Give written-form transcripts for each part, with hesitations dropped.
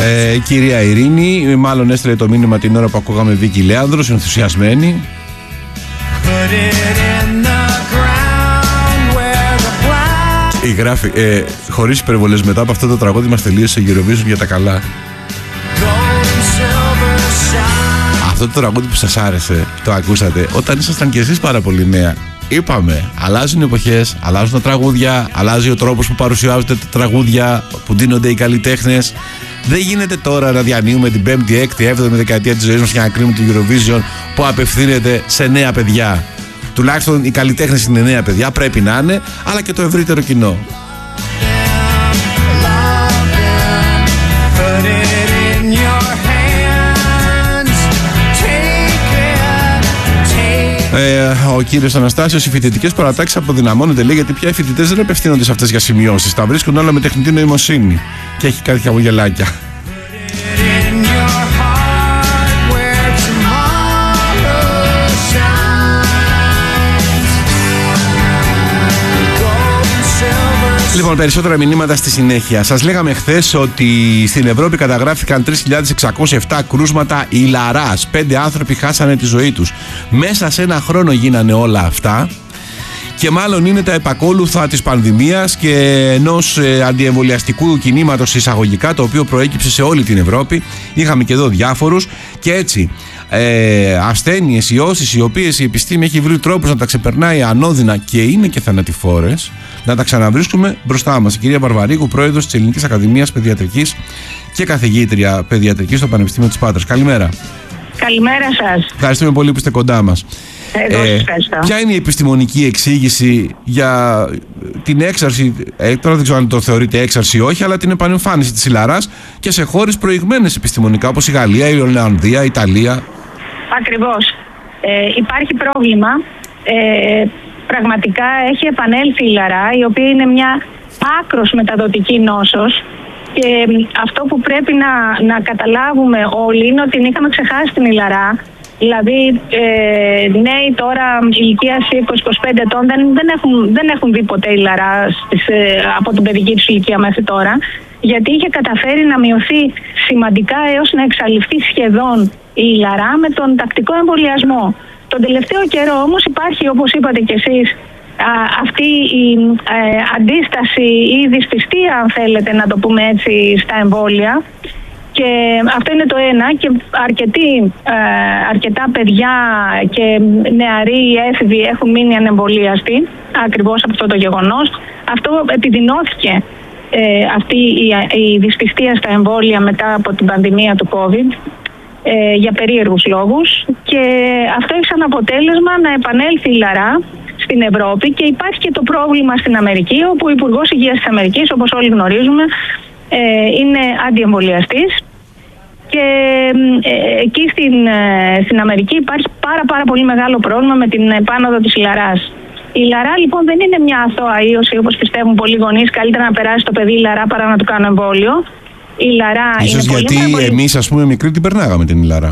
Κυρία Ειρήνη, μάλλον έστειλε το μήνυμα την ώρα που ακούγαμε Βίκη Λέανδρος, ενθουσιασμένη. Η γράφει, χωρίς υπερβολές, μετά από αυτό το τραγούδι μας τελείωσε η Eurovision για τα καλά. Αυτό το τραγούδι που σας άρεσε, το ακούσατε όταν ήσασταν κι εσείς πάρα πολύ νέα. Είπαμε, αλλάζουν οι εποχές, αλλάζουν τα τραγούδια, αλλάζει ο τρόπος που παρουσιάζονται τα τραγούδια, που δίνονται οι καλλιτέχνες. Δεν γίνεται τώρα να διανύουμε την 5η, 6η, 7η δεκαετία της ζωής μας για να κρίνουμε την Eurovision που απευθύνεται σε νέα παιδιά. Τουλάχιστον οι καλλιτέχνες είναι νέα παιδιά, πρέπει να είναι, αλλά και το ευρύτερο κοινό. Ο κύριος Αναστάσιος, οι φοιτητικές παρατάξεις αποδυναμώνονται, λέει, γιατί πια οι φοιτητές δεν απευθύνονται σε αυτές για σημειώσεις. Τα βρίσκουν όλα με τεχνητή νοημοσύνη. Και έχει κάτι χαμογελάκια. Λοιπόν, περισσότερα μηνύματα στη συνέχεια. Σας λέγαμε χθες ότι στην Ευρώπη καταγράφηκαν 3.607 κρούσματα ηλαράς. 5 άνθρωποι χάσανε τη ζωή τους. Μέσα σε ένα χρόνο γίνανε όλα αυτά. Και μάλλον είναι τα επακόλουθα της πανδημίας και ενός αντιεμβολιαστικού κινήματος εισαγωγικά, το οποίο προέκυψε σε όλη την Ευρώπη. Είχαμε και εδώ διάφορους. Και έτσι ασθένειες, ιώσεις, οι οποίες η επιστήμη έχει βρει τρόπους να τα ξεπερνάει ανώδυνα και είναι και θανατηφόρες, να τα ξαναβρίσκουμε μπροστά μας. Η κυρία Βαρβαρίκου, πρόεδρος της Ελληνικής Ακαδημίας Παιδιατρικής και καθηγήτρια παιδιατρικής στο Πανεπιστήμιο της Πάτρας. Καλημέρα. Καλημέρα σας. Ευχαριστούμε πολύ που είστε κοντά μας. Ποια είναι η επιστημονική εξήγηση για την έξαρση, τώρα δεν ξέρω αν το θεωρείτε έξαρση ή όχι, αλλά την επανεμφάνιση της ηλαράς και σε χώρες προηγμένες επιστημονικά όπως η Γαλλία, η Ολλανδία, η Ιταλία? Ακριβώς. Υπάρχει πρόβλημα. Πραγματικά έχει επανέλθει η ηλαρά, η οποία είναι μια άκρως μεταδοτική νόσος. Και αυτό που πρέπει να καταλάβουμε όλοι είναι ότι την είχαμε ξεχάσει την ηλαρά. Δηλαδή, νέοι τώρα ηλικίας 20-25 ετών δεν έχουν δει ποτέ ηλαρά από την παιδική τους ηλικία μέχρι τώρα, γιατί είχε καταφέρει να μειωθεί σημαντικά έως να εξαλειφθεί σχεδόν η ηλαρά με τον τακτικό εμβολιασμό. Τον τελευταίο καιρό όμως υπάρχει, όπως είπατε κι εσείς, αυτή η αντίσταση ή δυσπιστία, αν θέλετε να το πούμε έτσι, στα εμβόλια. Και αυτό είναι το ένα, και αρκετά παιδιά και νεαροί έφηβοι έχουν μείνει ανεμβολίαστοι ακριβώς από αυτό το γεγονός. Αυτό επιδεινώθηκε, αυτή η δυσπιστία στα εμβόλια μετά από την πανδημία του COVID, για περίεργους λόγους, και αυτό έχει σαν αποτέλεσμα να επανέλθει η ηλαρά στην Ευρώπη. Και υπάρχει και το πρόβλημα στην Αμερική, όπου ο Υπουργός Υγείας της Αμερικής, όπως όλοι γνωρίζουμε, είναι αντιεμβολιαστής, και εκεί στην Αμερική υπάρχει πάρα πολύ μεγάλο πρόβλημα με την επάνωδο της ηλαράς. Η ηλαρά λοιπόν δεν είναι μια αθώα ίωση όπως πιστεύουν πολλοί γονείς, καλύτερα να περάσει το παιδί ηλαρά παρά να του κάνω εμβόλιο. Η ηλαρά ίσως είναι γιατί πολύ... εμείς, ας πούμε, μικροί την περνάγαμε την ηλαρά.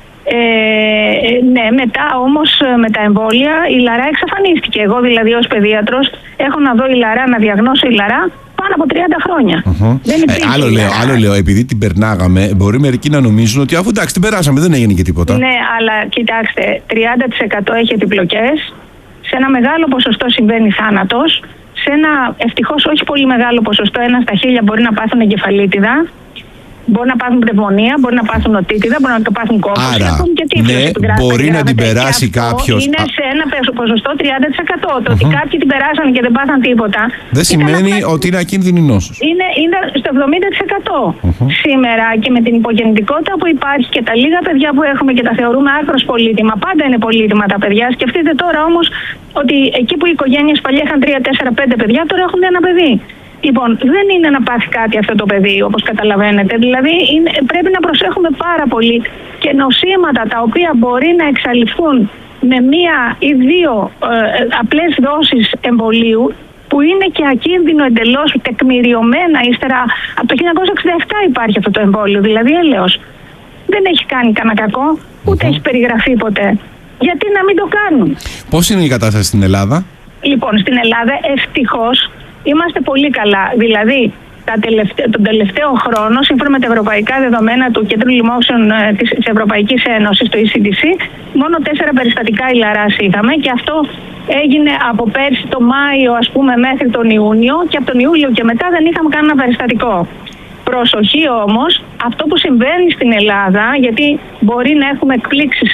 Ναι, μετά όμως με τα εμβόλια η ηλαρά εξαφανίστηκε. Εγώ δηλαδή ως παιδίατρος έχω να δω ηλαρά, να διαγνώσω ηλαρά πάνω από 30 χρόνια. Άλλο λέω, επειδή την περνάγαμε, μπορεί μερικοί να νομίζουν ότι αφού εντάξει την περάσαμε δεν έγινε και τίποτα. Ναι, αλλά κοιτάξτε, 30% έχει επιπλοκές, σε ένα μεγάλο ποσοστό συμβαίνει θάνατος, σε ένα ευτυχώς όχι πολύ μεγάλο ποσοστό, 1 στα 1000 μπορεί να πάθουν εγκεφαλίτιδα, μπορεί να πάθουν πνευμονία, μπορεί να πάθουν οτίτιδα, μπορεί να πάθουν κόπωση. Άρα, ναι, μπορεί να την περάσει κάποιος. Είναι σε ένα ποσοστό 30%. Το ότι κάποιοι την περάσαν και δεν πάθαν τίποτα δεν σημαίνει ότι είναι ακίνδυνη νόσος. Είναι στο 70%. Σήμερα, και με την υπογεννητικότητα που υπάρχει και τα λίγα παιδιά που έχουμε και τα θεωρούμε άκρως πολύτιμα, πάντα είναι πολύτιμα τα παιδιά. Σκεφτείτε τώρα όμως ότι εκεί που οι οικογένειες παλιά είχαν 3, 4, 5 παιδιά, τώρα έχουν ένα παιδί. Λοιπόν, δεν είναι να πάθει κάτι αυτό το παιδί, όπως καταλαβαίνετε. Δηλαδή, πρέπει να προσέχουμε πάρα πολύ, και νοσήματα τα οποία μπορεί να εξαλειφθούν με 1 ή 2 απλές δόσεις εμβολίου, που είναι και ακίνδυνο εντελώς, τεκμηριωμένα ύστερα. Από το 1967 υπάρχει αυτό το εμβόλιο, δηλαδή έλεος. Δεν έχει κάνει κανένα κακό, ούτε έχει περιγραφεί ποτέ. Γιατί να μην το κάνουν? Πώς είναι η κατάσταση στην Ελλάδα? Λοιπόν, στην Ελλάδα ευτυχώς είμαστε πολύ καλά. Δηλαδή, τον τελευταίο χρόνο, σύμφωνα με τα ευρωπαϊκά δεδομένα του Κέντρου Λοιμώξεων της Ευρωπαϊκής Ένωσης, το ECDC, μόνο 4 περιστατικά ηλαράς είχαμε, και αυτό έγινε από πέρσι το Μάιο, ας πούμε, μέχρι τον Ιούνιο, και από τον Ιούλιο και μετά δεν είχαμε κανένα περιστατικό. Προσοχή όμως, αυτό που συμβαίνει στην Ελλάδα, γιατί μπορεί να έχουμε εκπλήξεις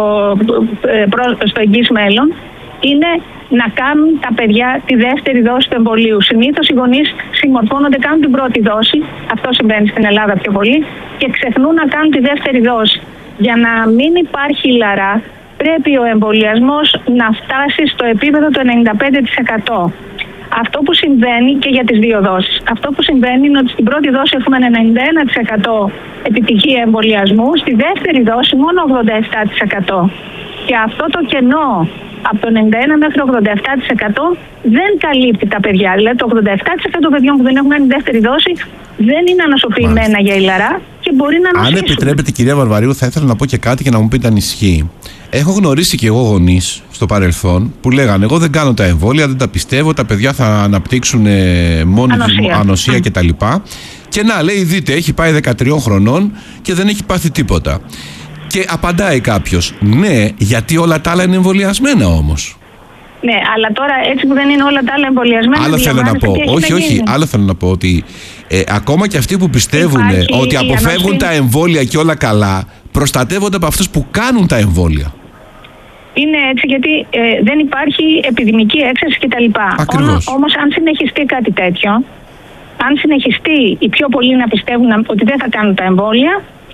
στο εγγύς μέλλον, είναι να κάνουν τα παιδιά τη δεύτερη δόση του εμβολίου. Συνήθως οι γονείς συμμορφώνονται, κάνουν την πρώτη δόση, αυτό συμβαίνει στην Ελλάδα πιο πολύ, και ξεχνούν να κάνουν τη δεύτερη δόση. Για να μην υπάρχει ηλαρά, πρέπει ο εμβολιασμός να φτάσει στο επίπεδο του 95%. Αυτό που συμβαίνει και για τις δύο δόσεις. Αυτό που συμβαίνει είναι ότι στην πρώτη δόση έχουμε 91% επιτυχία εμβολιασμού, στη δεύτερη δόση μόνο 87%. Και αυτό το κενό από το 91% μέχρι 87% δεν καλύπτει τα παιδιά. Δηλαδή το 87% των παιδιών που δεν έχουν κάνει δεύτερη δόση δεν είναι ανοσοποιημένα για ηλαρά και μπορεί να νοσήσουν. Αν επιτρέπετε, κυρία Βαρβαρίου, θα ήθελα να πω και κάτι και να μου πείτε αν ισχύει. Έχω γνωρίσει και εγώ γονείς στο παρελθόν που λέγανε: εγώ δεν κάνω τα εμβόλια, δεν τα πιστεύω, τα παιδιά θα αναπτύξουν μόνη ανοσία κτλ. Και να, λέει, δείτε, έχει πάει 13 χρονών και δεν έχει πάθει τίποτα. Και απαντάει κάποιος: ναι, γιατί όλα τα άλλα είναι εμβολιασμένα όμως. Ναι, αλλά τώρα έτσι που δεν είναι όλα τα άλλα εμβολιασμένα. Άλλο θέλω να πω. Όχι, άλλο θέλω να πω ότι ακόμα και αυτοί που πιστεύουν ότι αποφεύγουν τα εμβόλια και όλα καλά, προστατεύονται από αυτούς που κάνουν τα εμβόλια. Είναι έτσι γιατί δεν υπάρχει επιδημική έξαρση κτλ. Όμως αν συνεχιστεί κάτι τέτοιο, αν συνεχιστεί οι πιο πολλοί να πιστεύουν ότι δεν θα κάνουν τα εμβόλια,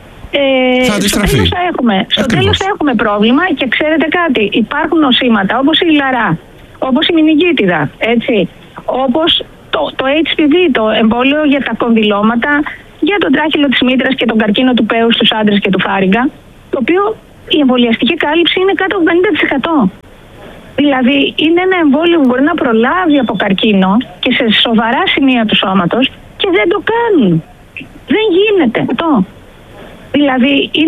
στο τέλος θα έχουμε πρόβλημα. Και ξέρετε κάτι, υπάρχουν νοσήματα όπως η ηλαρά, όπως η μηνυγίτιδα, έτσι, όπως το HPV, το εμβόλιο για τα κονδυλώματα, για τον τράχυλο της μήτρας και τον καρκίνο του πέους στους άντρες και του φάριγγα, το οποίο η εμβολιαστική κάλυψη είναι κάτω από 50%. Δηλαδή είναι ένα εμβόλιο που μπορεί να προλάβει από καρκίνο και σε σοβαρά σημεία του σώματος και δεν το κάνουν. Δεν γίνεται αυτό. Δηλαδή